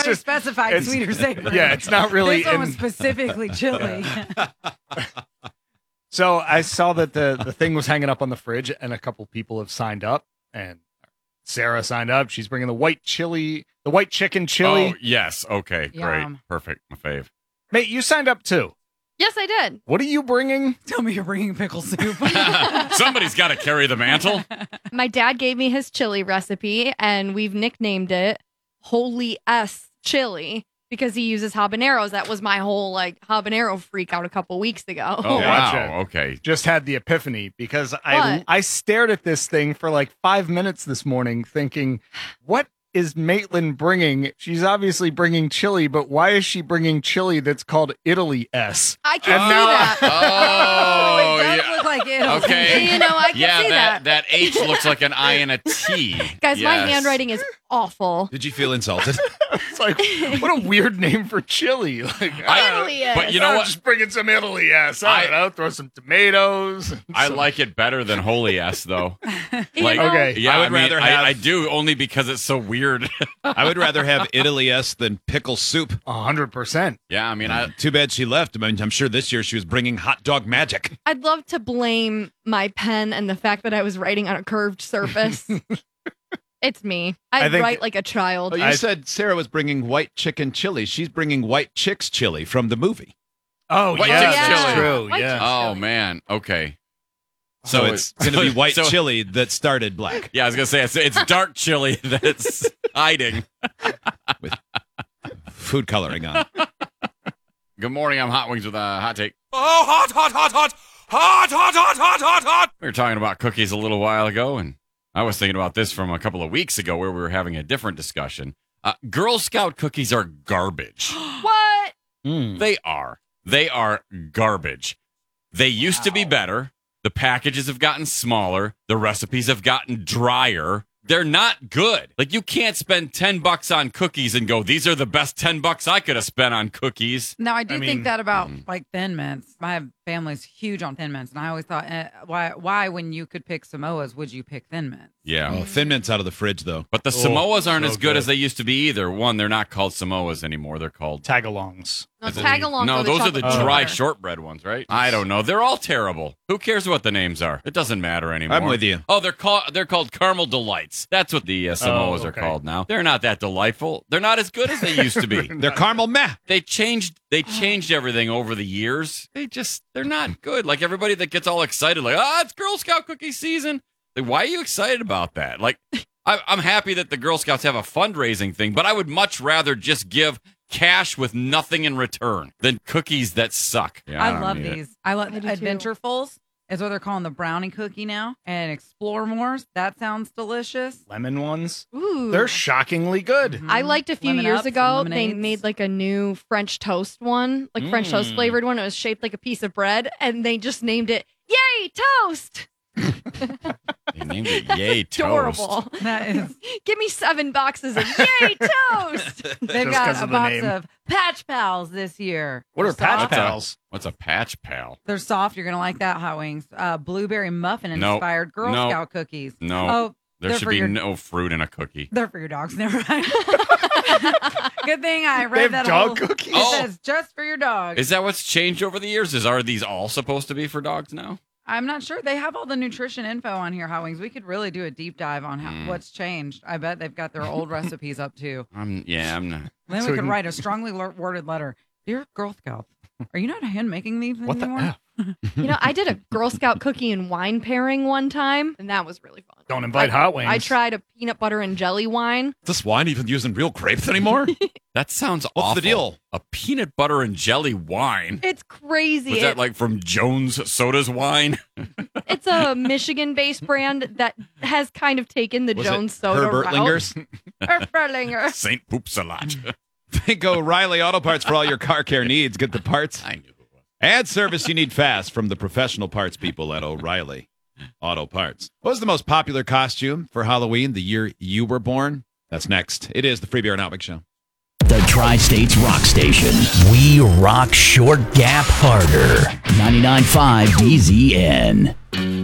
already specified sweet or savory. Yeah, it's not really. This one was specifically chili. So I saw that the thing was hanging up on the fridge, and a couple people have signed up. And Sarah signed up. She's bringing the white chicken chili. Oh, yes. Okay, great. Yum. Perfect. My fave. Mate, you signed up too. Yes, I did. What are you bringing? Tell me you're bringing pickle soup. Somebody's got to carry the mantle. My dad gave me his chili recipe, and we've nicknamed it Holy S Chili because he uses habaneros. That was my whole habanero freak out a couple weeks ago. Oh, Gotcha. wow. Okay. Just had the epiphany because I stared at this thing for like 5 minutes this morning thinking, what is Maitland bringing? She's obviously bringing chili, but why is she bringing chili that's called Italy S? I can see now- that. Oh, it does yeah. look like Italy. Okay. I can see that. That H looks like an I and a T. Guys, my Yes. handwriting is awful. Did you feel insulted? It's like, what a weird name for chili. Like, Italy S. But you know what? Just bringing some Italy S. I don't know, throw some tomatoes. I like it better than Holy S, though. Like, Okay. Yeah, I would rather have- I do, only because it's so weird. I would rather have Italy S than pickle soup. 100%. Yeah, I mean, Too bad she left. I mean, I'm sure this year she was bringing hot dog magic. I'd love to blame my pen and the fact that I was writing on a curved surface. It's me. I think- write like a child. Oh, you said Sarah was bringing white chicken chili. She's bringing white chicks chili from the movie. Oh, White yeah, chicks that's chili. true. White Yeah. chicks. oh, man. Okay. So it's going to be white so- chili that started black. Yeah, I was going to say, it's dark chili that's hiding. Food coloring on. Good morning. I'm Hot Wings with a hot take. Oh, hot, hot, hot, hot. Hot, hot, hot, hot, hot, hot. We were talking about cookies a little while ago, and I was thinking about this from a couple of weeks ago where we were having a different discussion. Girl Scout cookies are garbage. What? They are. They are garbage. They used to be better. The packages have gotten smaller. The recipes have gotten drier. They're not good. Like, you can't spend $10 on cookies and go, these are the best $10 I could have spent on cookies. Now, I do mean, think that about like Thin Mints. My family's huge on Thin Mints, and I always thought, why when you could pick Samoas, would you pick Thin Mints? Yeah. Oh, Thin Mint's out of the fridge, though. But the Samoas aren't so as good good. as they used to be either. One, they're not called Samoas anymore. They're called... Tagalongs. No, tag-alongs No, are those are the chocolate dry butter. shortbread ones, right? I don't know. They're all terrible. Who cares what the names are? It doesn't matter anymore. I'm with you. Oh, they're called Caramel Delights. That's what the Samoas are okay. called now. They're not that delightful. They're not as good as they used to be. They're caramel meh. They changed everything over the years. They're not good. Like, everybody that gets all excited, like, it's Girl Scout cookie season. Like, why are you excited about that? Like, I'm happy that the Girl Scouts have a fundraising thing, but I would much rather just give cash with nothing in return than cookies that suck. Yeah, I don't love need it. these. I love I do too. Adventurefuls is what they're calling the brownie cookie now, and Explore Mores. That sounds delicious. Lemon ones. Ooh. They're shockingly good. I liked a few Lemon years Ups and ago, they lemonades. made like a new French toast one, like French toast flavored one. It was shaped like a piece of bread, and they just named it Yay Toast. They named it Yay Toast. Adorable. That is. Give me 7 boxes of Yay Toast. They've Just got 'cause a of the box name. of Patch Pals this year. What are They're Patch soft. Pals? What's a patch pal? They're soft. You're gonna like that, Hot Wings. Blueberry muffin Nope. inspired Girl Nope. Scout cookies. No. Oh, There they're should for be your- no fruit in a cookie. They're for your dogs. Never mind. Good thing I They read have that dog whole. cookies? It Oh. says just for your dog. Is that what's changed over the years? Are these all supposed to be for dogs now? I'm not sure. They have all the nutrition info on here, Hot Wings. We could really do a deep dive on what's changed. I bet they've got their old recipes up too. I'm not. Then So we we could can- write a strongly worded letter. Dear Girl Scouts, are you not hand making these What the anymore? F? You know, I did a Girl Scout cookie and wine pairing one time, and that was really fun. Don't invite Hot Wings. I tried a peanut butter and jelly wine. Is this wine even using real grapes anymore? That sounds What's awful. the deal? A peanut butter and jelly wine. It's crazy. Was that like from Jones Soda's wine? It's a Michigan-based brand that has kind of taken the Was Jones it Soda Herbertlingers? route. Herbertlinger. St. Poopsalot. Think O'Reilly Auto Parts for all your car care needs. Get the parts I knew it was. and service you need fast from the professional parts people at O'Reilly Auto Parts. What was the most popular costume for Halloween the year you were born? That's next. It is the Free Beer and Outback Show. The Tri-States Rock Station. We rock Short Gap harder. 99.5 DZN.